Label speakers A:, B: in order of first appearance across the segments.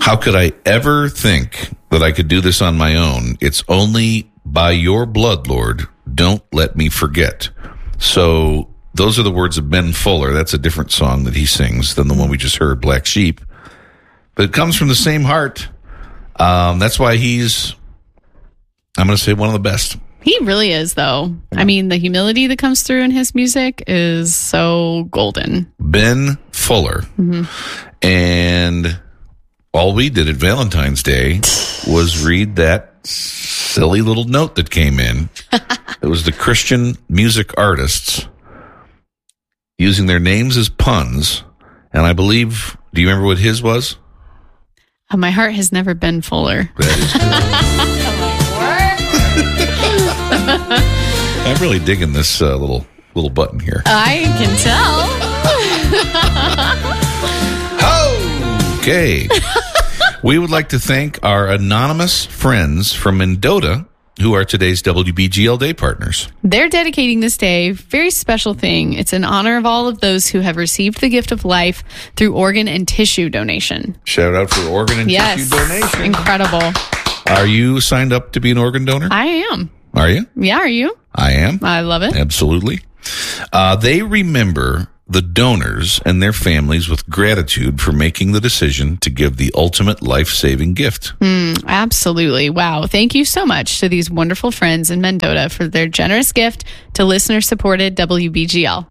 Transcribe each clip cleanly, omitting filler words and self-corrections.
A: How could I ever think that I could do this on my own? It's only by your blood, Lord. Don't let me forget. So those are the words of Ben Fuller. That's a different song that he sings than the one we just heard, Black Sheep. But it comes from the same heart. That's why he's, I'm going to say, one of the best.
B: He really is, though. I mean, the humility that comes through in his music is so golden.
A: Ben Fuller. Mm-hmm. And all we did at Valentine's Day was read that silly little note that came in. It was the Christian music artists using their names as puns. And I believe, do you remember what his was?
B: My heart has never been fuller.
A: That is correct. I'm really digging this little button here.
B: I can
A: tell. Okay. We would like to thank our anonymous friends from Mendota who are today's WBGL Day partners.
B: They're dedicating this day, very special thing. It's in honor of all of those who have received the gift of life through organ and tissue donation.
A: Shout out for organ and tissue donation.
B: Incredible.
A: Are you signed up to be an organ donor?
B: I am.
A: Are you?
B: Yeah, are you?
A: I am.
B: I love it.
A: Absolutely. They remember the donors and their families with gratitude for making the decision to give the ultimate life-saving gift.
B: Absolutely. Wow. Thank you so much to these wonderful friends in Mendota for their generous gift to listener-supported WBGL.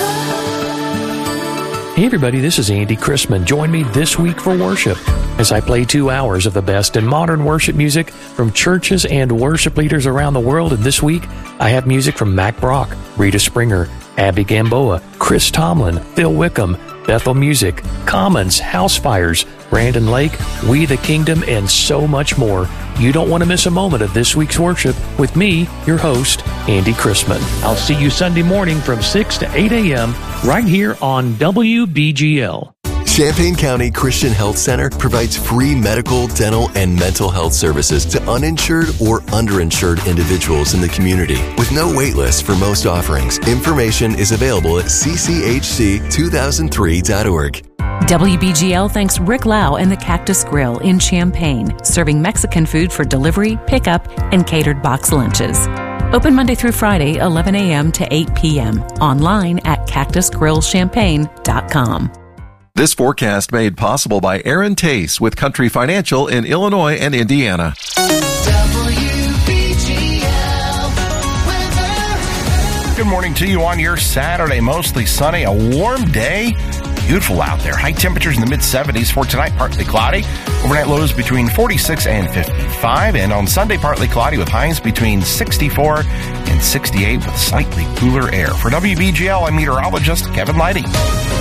C: Hey everybody, this is Andy Chrisman. Join me this week for worship as I play 2 hours of the best in modern worship music from churches and worship leaders around the world. And this week, I have music from Mac Brock, Rita Springer, Abby Gamboa, Chris Tomlin, Phil Wickham, Bethel Music, Commons, House Fires, Brandon Lake, We the Kingdom, and so much more. You don't want to miss a moment of this week's worship with me, your host, Andy Chrisman. I'll see you Sunday morning from 6 to 8 a.m. right here on WBGL.
D: Champaign County Christian Health Center provides free medical, dental, and mental health services to uninsured or underinsured individuals in the community with no wait list for most offerings. Information is available at cchc2003.org.
E: WBGL thanks Rick Lau and the Cactus Grill in Champaign, serving Mexican food for delivery, pickup, and catered box lunches. Open Monday through Friday, 11 a.m. to 8 p.m. Online at cactusgrillchampaign.com.
F: This forecast made possible by Aaron Tace with Country Financial in Illinois and Indiana.
G: Good morning to you on your Saturday. Mostly sunny, a warm day. Beautiful out there. High temperatures in the mid-70s for tonight, partly cloudy. Overnight lows between 46 and 55. And on Sunday, partly cloudy with highs between 64 and 68 with slightly cooler air. For WBGL, I'm meteorologist Kevin Lighty.